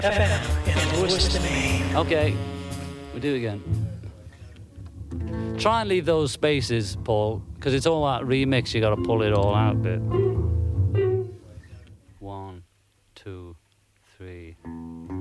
FM in Lewiston, Maine. Okay, we do it again. Try and leave those spaces, Paul, because it's all that remix. You got to pull it all out a bit. 1, 2, 3.